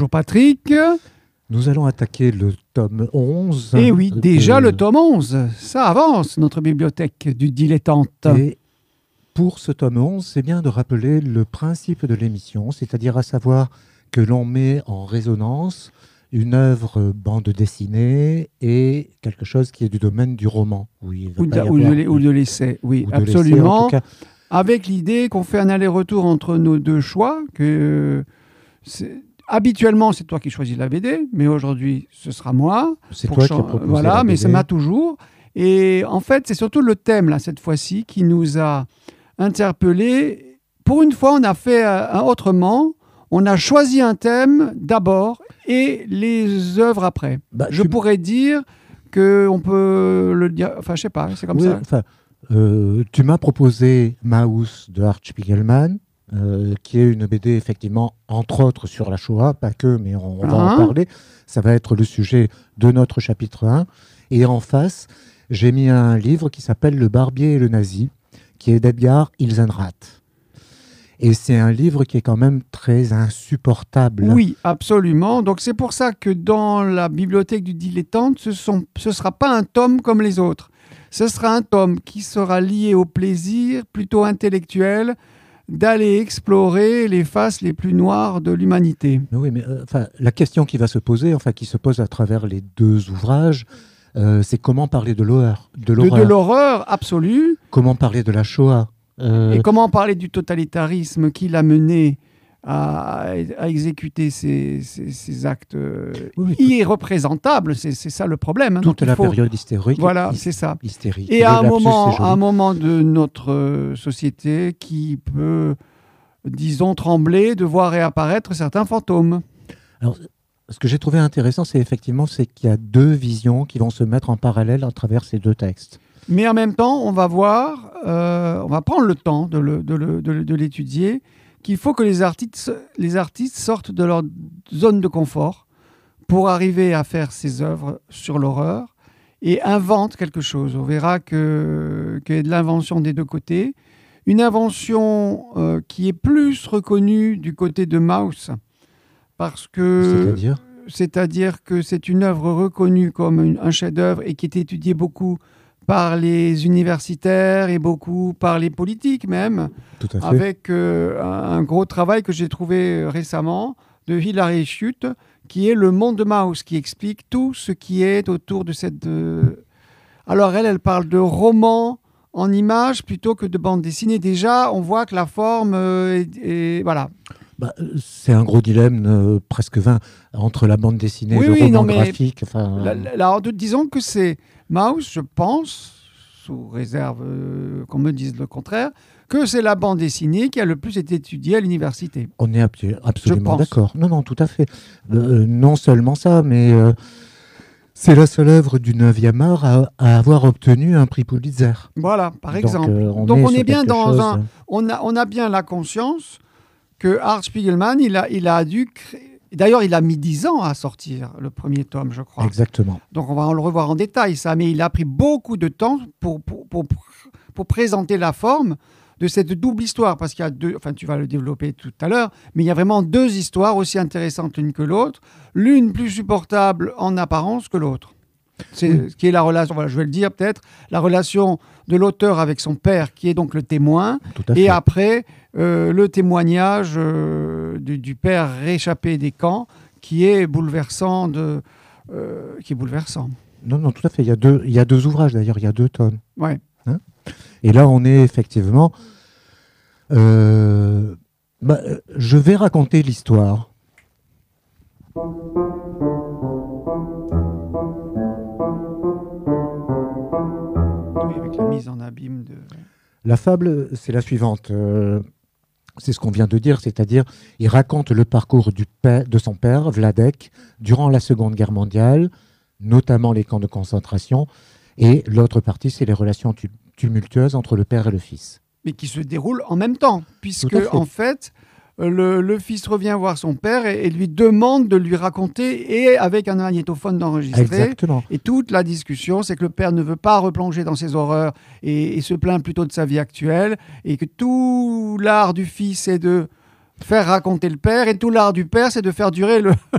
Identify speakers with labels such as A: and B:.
A: Bonjour Patrick.
B: Nous allons attaquer le tome 11.
A: Et oui, déjà le tome 11. Ça avance, notre bibliothèque du dilettante.
B: Et pour ce tome 11, c'est bien de rappeler le principe de l'émission, c'est-à-dire à savoir que l'on met en résonance une œuvre bande dessinée et quelque chose qui est du domaine du roman.
A: Ou de l'essai, oui, absolument. Avec l'idée qu'on fait un aller-retour entre nos deux choix, habituellement, c'est toi qui choisis la BD, mais aujourd'hui, ce sera moi.
B: C'est toi qui as proposé la BD.
A: Mais ça m'a toujours. Et en fait, c'est surtout le thème, là, cette fois-ci, qui nous a interpellés. Pour une fois, on a fait autrement. On a choisi un thème d'abord et les œuvres après. Je pourrais dire qu'on peut le dire... Enfin, je sais pas, c'est comme ça.
B: Tu m'as proposé Maus de Art Spiegelman, qui est une BD effectivement, entre autres, sur la Shoah, pas que, mais on va en parler. Ça va être le sujet de notre chapitre 1. Et en face, j'ai mis un livre qui s'appelle Le Barbier et le Nazi, qui est d'Edgar Ilsenrath. Et c'est un livre qui est quand même très insupportable.
A: Oui, absolument. Donc c'est pour ça que dans la bibliothèque du dilettante, ce ne sera pas un tome comme les autres. Ce sera un tome qui sera lié au plaisir plutôt intellectuel d'aller explorer les faces les plus noires de l'humanité.
B: Oui, mais la question qui va se poser, qui se pose à travers les deux ouvrages, c'est comment parler de l'horreur. De
A: l'horreur absolue.
B: Comment parler de la Shoah.
A: Et comment parler du totalitarisme qui l'a mené à exécuter ces actes irreprésentables. C'est ça le problème.
B: Toute la période hystérique.
A: Voilà, c'est ça.
B: Hystérique.
A: Et à un moment de notre société qui peut, disons, trembler de voir réapparaître certains fantômes.
B: Alors, ce que j'ai trouvé intéressant, c'est qu'il y a deux visions qui vont se mettre en parallèle à travers ces deux textes.
A: Mais en même temps, on va voir, on va prendre le temps de l'étudier, qu'il faut que les artistes sortent de leur zone de confort pour arriver à faire ces œuvres sur l'horreur et inventent quelque chose. On verra qu'il y a de l'invention des deux côtés. Une invention qui est plus reconnue du côté de Maus, parce que... C'est-à-dire que c'est une œuvre reconnue comme un chef-d'œuvre et qui est étudiée beaucoup par les universitaires et beaucoup par les politiques même, avec un gros travail que j'ai trouvé récemment de Hilary Schutt, qui est Le monde de Maus, qui explique tout ce qui est autour de cette... Alors elle parle de roman en images plutôt que de bande dessinée. Déjà, on voit que la forme est voilà.
B: C'est un gros dilemme, presque vain, entre la bande dessinée et le roman graphique.
A: Alors, disons que c'est Maus, je pense, sous réserve qu'on me dise le contraire, que c'est la bande dessinée qui a le plus été étudiée à l'université.
B: On est absolument d'accord. Non, tout à fait. Non seulement ça, mais c'est la seule œuvre du 9e art à avoir obtenu un prix Pulitzer.
A: Voilà, par exemple. Donc on est bien dans on a bien la conscience que Art Spiegelman, il a dû créer... D'ailleurs, il a mis 10 ans à sortir le premier tome, je crois.
B: Exactement.
A: Donc, on va le revoir en détail, ça. Mais il a pris beaucoup de temps pour présenter la forme de cette double histoire. Parce qu'il y a deux... Enfin, tu vas le développer tout à l'heure. Mais il y a vraiment deux histoires aussi intéressantes l'une que l'autre. L'une plus supportable en apparence que l'autre. C'est ce qui est la relation, voilà, je vais le dire peut-être, la relation de l'auteur avec son père, qui est donc le témoin, et après le témoignage du père réchappé des camps, qui est bouleversant.
B: Non, tout à fait. Il y a deux ouvrages d'ailleurs, il y a 2 tomes.
A: Ouais.
B: Et là, on est effectivement... je vais raconter l'histoire.
A: Avec la mise en abîme de...
B: La fable, c'est la suivante. C'est ce qu'on vient de dire, c'est-à-dire il raconte le parcours de son père, Vladek, durant la Seconde Guerre mondiale, notamment les camps de concentration, et l'autre partie, c'est les relations tumultueuses entre le père et le fils.
A: Mais qui se déroulent en même temps, puisque en fait, le fils revient voir son père et lui demande de lui raconter, et avec un magnétophone d'enregistrer.
B: Exactement.
A: Et toute la discussion, c'est que le père ne veut pas replonger dans ses horreurs et se plaint plutôt de sa vie actuelle, et que tout l'art du fils est de faire raconter le père. Et tout l'art du père, c'est de faire durer le